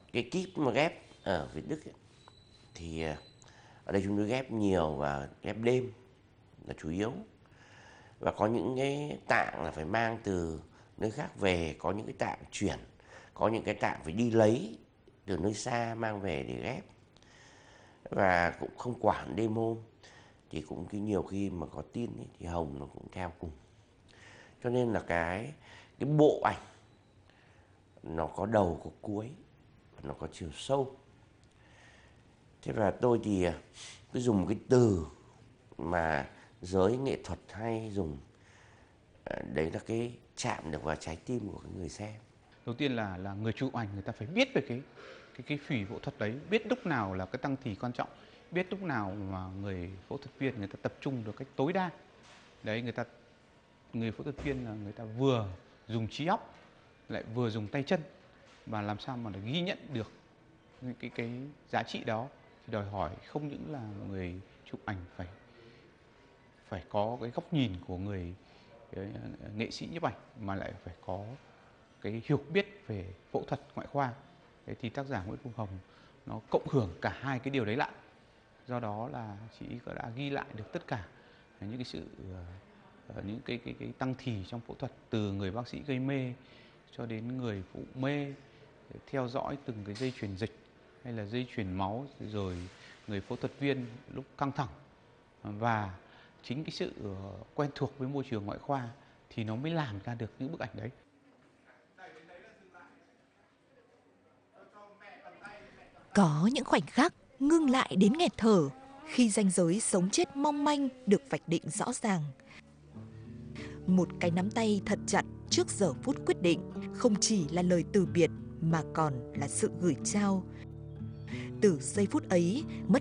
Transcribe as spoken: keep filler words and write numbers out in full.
cái kíp mà ghép ở Việt Đức ấy, thì ở đây chúng tôi ghép nhiều và ghép đêm là chủ yếu. Và có những cái tạng là phải mang từ nơi khác về, có những cái tạng chuyển, có những cái tạng phải đi lấy từ nơi xa mang về để ghép. Và cũng không quản đêm hôm, thì cũng cái nhiều khi mà có tin ấy, thì Hồng nó cũng theo cùng. Cho nên là cái cái bộ ảnh nó có đầu có cuối, nó có chiều sâu. Thế và tôi thì cứ dùng cái từ mà giới nghệ thuật hay dùng, đấy là cái chạm được vào trái tim của cái người xem. Đầu tiên là là người chụp ảnh người ta phải biết về cái cái cái phỉ phẫu thuật đấy, biết lúc nào là cái tăng thì quan trọng, biết lúc nào mà người phẫu thuật viên người ta tập trung được cách tối đa. Đấy, người ta người phẫu thuật viên là người ta vừa dùng trí óc lại vừa dùng tay chân, và làm sao mà để ghi nhận được cái cái cái giá trị đó thì đòi hỏi không những là người chụp ảnh phải phải có cái góc nhìn của người nghệ sĩ nhiếp ảnh, mà lại phải có cái hiểu biết về phẫu thuật ngoại khoa. Thế thì tác giả Nguyễn Phương Hồng nó cộng hưởng cả hai cái điều đấy lại. Do đó là chị đã ghi lại được tất cả những cái sự những cái cái cái tăng thì trong phẫu thuật, từ người bác sĩ gây mê cho đến người phụ mê, theo dõi từng cái dây chuyền dịch hay là dây chuyền máu, rồi người phẫu thuật viên lúc căng thẳng, và chính cái sự quen thuộc với môi trường ngoại khoa thì nó mới làm ra được những bức ảnh đấy. Có những khoảnh khắc ngưng lại đến nghẹt thở khi ranh giới sống chết mong manh được vạch định rõ ràng. Một cái nắm tay thật chặt trước giờ phút quyết định không chỉ là lời từ biệt mà còn là sự gửi trao. Từ giây phút ấy, mất